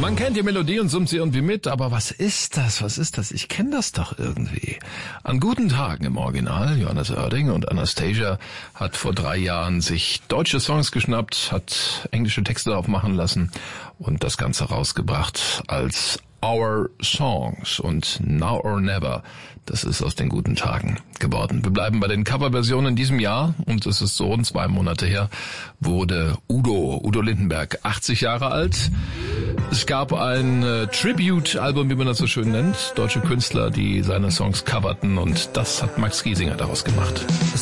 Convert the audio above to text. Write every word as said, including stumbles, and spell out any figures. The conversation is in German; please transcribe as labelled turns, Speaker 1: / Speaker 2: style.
Speaker 1: Man kennt die Melodie und summt sie irgendwie mit, aber was ist das? Was ist das? Ich kenne das doch irgendwie. An guten Tagen im Original, Johannes Oerding und Anastasia hat vor drei Jahren sich deutsche Songs geschnappt, hat englische Texte drauf machen lassen und das Ganze rausgebracht als Our Songs und Now or Never. Das ist aus den guten Tagen geworden. Wir bleiben bei den Coverversionen in diesem Jahr und es ist so rund zwei Monate her, wurde Udo, Udo Lindenberg achtzig Jahre alt. Es gab ein äh, Tribute-Album, wie man das so schön nennt. Deutsche Künstler, die seine Songs coverten und das hat Max Giesinger daraus gemacht.